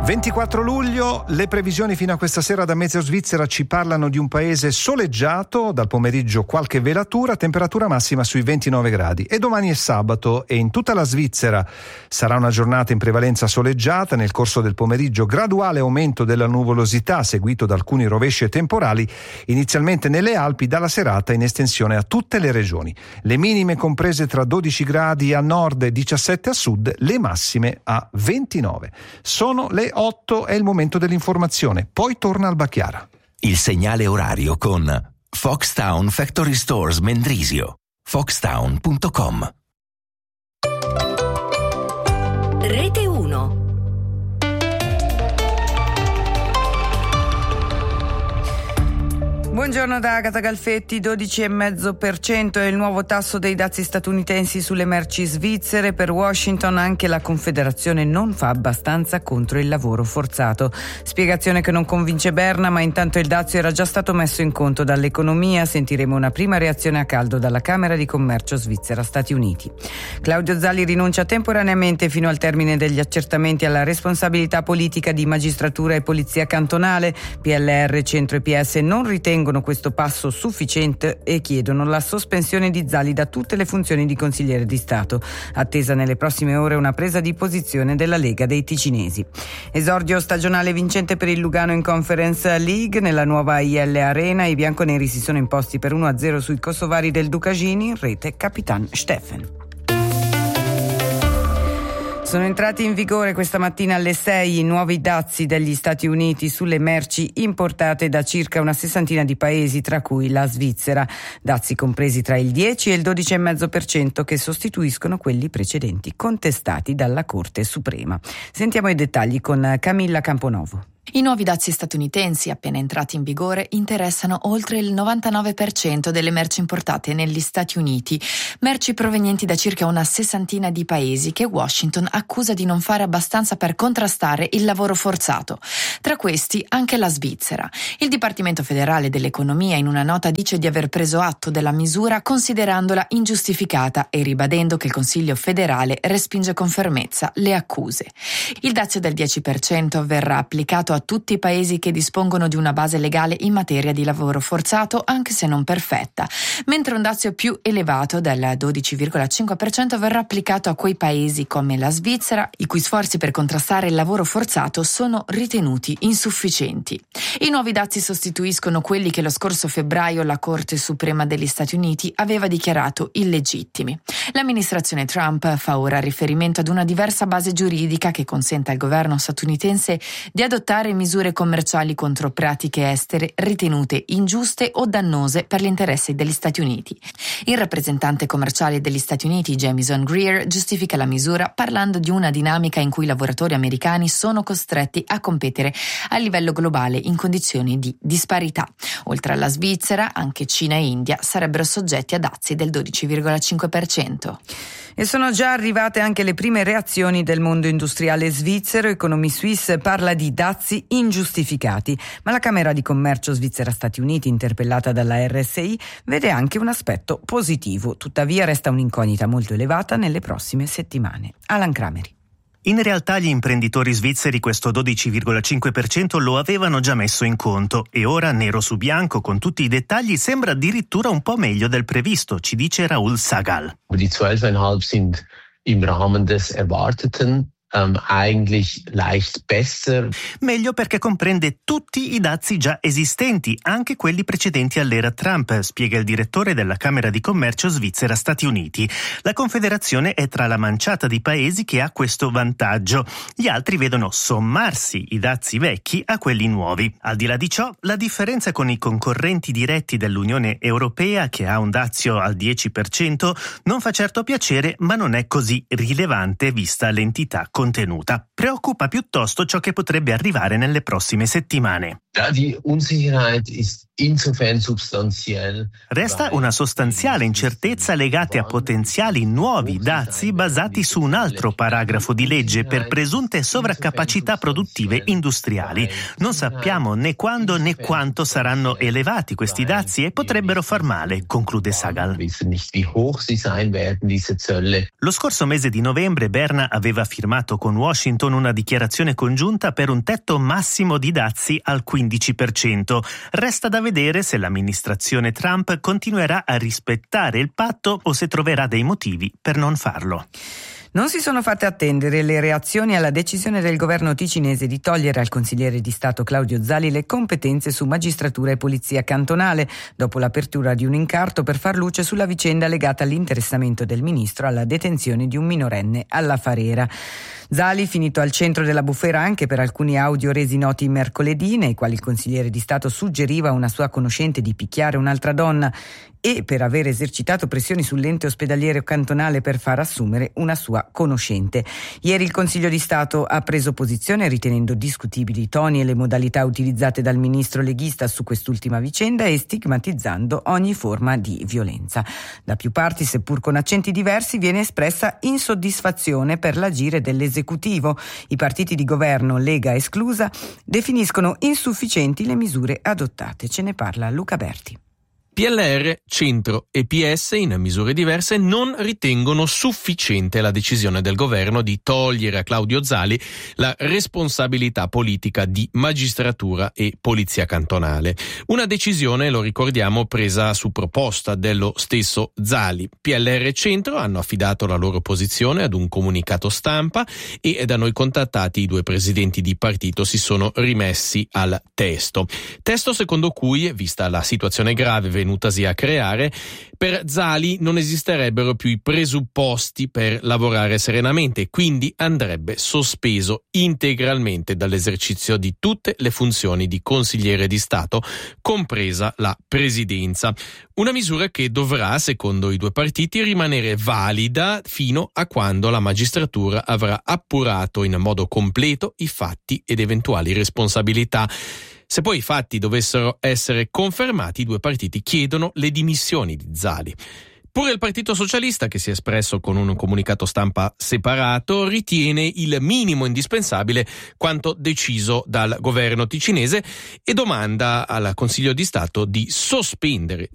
24 luglio, le previsioni fino a questa sera da Meteo Svizzera ci parlano di un paese soleggiato, dal pomeriggio qualche velatura, temperatura massima sui 29 gradi. E domani è sabato e in tutta la Svizzera sarà una giornata in prevalenza soleggiata, nel corso del pomeriggio graduale aumento della nuvolosità seguito da alcuni rovesci e temporali, inizialmente nelle Alpi, dalla serata in estensione a tutte le regioni. Le minime comprese tra 12 gradi a nord e 17 a sud, le massime a 29. Sono le 8, è il momento dell'informazione, poi torna Alba Chiara. Il segnale orario con Foxtown Factory Stores Mendrisio. Foxtown.com. Rete 1. Buongiorno da Agata Galfetti. 12,5% è il nuovo tasso dei dazi statunitensi sulle merci svizzere. Per Washington anche la Confederazione non fa abbastanza contro il lavoro forzato. Spiegazione che non convince Berna, ma intanto il dazio era già stato messo in conto dall'economia. Sentiremo una prima reazione a caldo dalla Camera di Commercio Svizzera-Stati Uniti. Claudio Zalli rinuncia temporaneamente fino al termine degli accertamenti alla responsabilità politica di magistratura e polizia cantonale. PLR, Centro e PS non ritengono questo passo sufficiente e chiedono la sospensione di Zalli da tutte le funzioni di consigliere di Stato. Attesa nelle prossime ore una presa di posizione della Lega dei Ticinesi. Esordio stagionale vincente per il Lugano in Conference League. Nella nuova IL Arena i bianconeri si sono imposti per 1-0 sui kosovari del Ducagini, in rete Capitan Steffen. Sono entrati in vigore questa mattina alle 6 i nuovi dazi degli Stati Uniti sulle merci importate da circa una sessantina di paesi, tra cui la Svizzera. Dazi compresi tra il 10 e il 12,5% che sostituiscono quelli precedenti, contestati dalla Corte Suprema. Sentiamo i dettagli con Camilla Camponovo. I nuovi dazi statunitensi appena entrati in vigore interessano oltre il 99% delle merci importate negli Stati Uniti, merci provenienti da circa una sessantina di paesi che Washington accusa di non fare abbastanza per contrastare il lavoro forzato. Tra questi anche la Svizzera. Il Dipartimento federale dell'economia in una nota dice di aver preso atto della misura considerandola ingiustificata e ribadendo che il Consiglio federale respinge con fermezza le accuse. Il dazio del 10% verrà applicato a tutti i paesi che dispongono di una base legale in materia di lavoro forzato, anche se non perfetta, mentre un dazio più elevato del 12,5% verrà applicato a quei paesi come la Svizzera, i cui sforzi per contrastare il lavoro forzato sono ritenuti insufficienti. I nuovi dazi sostituiscono quelli che lo scorso febbraio la Corte Suprema degli Stati Uniti aveva dichiarato illegittimi. L'amministrazione Trump fa ora riferimento ad una diversa base giuridica che consente al governo statunitense di adottare misure commerciali contro pratiche estere ritenute ingiuste o dannose per gli interessi degli Stati Uniti. Il rappresentante commerciale degli Stati Uniti, Jamieson Greer, giustifica la misura parlando di una dinamica in cui i lavoratori americani sono costretti a competere a livello globale in condizioni di disparità. Oltre alla Svizzera, anche Cina e India sarebbero soggetti a dazi del 12,5%. E sono già arrivate anche le prime reazioni del mondo industriale svizzero. Economy Suisse parla di dazi ingiustificati, ma la Camera di Commercio Svizzera-Stati Uniti, interpellata dalla RSI, vede anche un aspetto positivo. Tuttavia resta un'incognita molto elevata nelle prossime settimane. Alan Crameri. In realtà gli imprenditori svizzeri questo 12,5% lo avevano già messo in conto e ora, nero su bianco, con tutti i dettagli, sembra addirittura un po' meglio del previsto, ci dice Raoul Sagal. Die 12,5 sind im Rahmen des Erwarteten. Eigentlich leicht besser. Meglio perché comprende tutti i dazi già esistenti, anche quelli precedenti all'era Trump, spiega il direttore della Camera di Commercio Svizzera-Stati Uniti. La Confederazione è tra la manciata di paesi che ha questo vantaggio. Gli altri vedono sommarsi i dazi vecchi a quelli nuovi. Al di là di ciò, la differenza con i concorrenti diretti dell'Unione Europea, che ha un dazio al 10%, non fa certo piacere, ma non è così rilevante vista l'entità contenuta. Preoccupa piuttosto ciò che potrebbe arrivare nelle prossime settimane. Die Unsicherheit ist insofern substanziell. Resta una sostanziale incertezza legata a potenziali nuovi dazi basati su un altro paragrafo di legge per presunte sovraccapacità produttive industriali. Non sappiamo né quando né quanto saranno elevati questi dazi e potrebbero far male, conclude Sagal. Lo scorso mese di novembre Berna aveva firmato con Washington una dichiarazione congiunta per un tetto massimo di dazi al 15%. Resta da vedere se l'amministrazione Trump continuerà a rispettare il patto o se troverà dei motivi per non farlo. Non si sono fatte attendere le reazioni alla decisione del governo ticinese di togliere al consigliere di Stato Claudio Zali le competenze su magistratura e polizia cantonale, dopo l'apertura di un incarto per far luce sulla vicenda legata all'interessamento del ministro alla detenzione di un minorenne alla Farera. Zali, finito al centro della bufera anche per alcuni audio resi noti mercoledì, nei quali il consigliere di Stato suggeriva a una sua conoscente di picchiare un'altra donna, e per aver esercitato pressioni sull'ente ospedaliero cantonale per far assumere una sua conoscente. Ieri il Consiglio di Stato ha preso posizione ritenendo discutibili i toni e le modalità utilizzate dal ministro leghista su quest'ultima vicenda e stigmatizzando ogni forma di violenza. Da più parti, seppur con accenti diversi, viene espressa insoddisfazione per l'agire dell'esecutivo. I partiti di governo, Lega esclusa, definiscono insufficienti le misure adottate. Ce ne parla Luca Berti. PLR, Centro e PS, in misure diverse, non ritengono sufficiente la decisione del governo di togliere a Claudio Zali la responsabilità politica di magistratura e polizia cantonale. Una decisione, lo ricordiamo, presa su proposta dello stesso Zali. PLR e Centro hanno affidato la loro posizione ad un comunicato stampa e da noi contattati i due presidenti di partito si sono rimessi al testo. Testo secondo cui, vista la situazione grave venutasi a creare, per Zali non esisterebbero più i presupposti per lavorare serenamente, quindi andrebbe sospeso integralmente dall'esercizio di tutte le funzioni di consigliere di Stato, compresa la presidenza. Una misura che dovrà, secondo i due partiti, rimanere valida fino a quando la magistratura avrà appurato in modo completo i fatti ed eventuali responsabilità. Se poi i fatti dovessero essere confermati, i due partiti chiedono le dimissioni di Zali. Pure il Partito Socialista, che si è espresso con un comunicato stampa separato, ritiene il minimo indispensabile quanto deciso dal governo ticinese e domanda al Consiglio di Stato di sospendere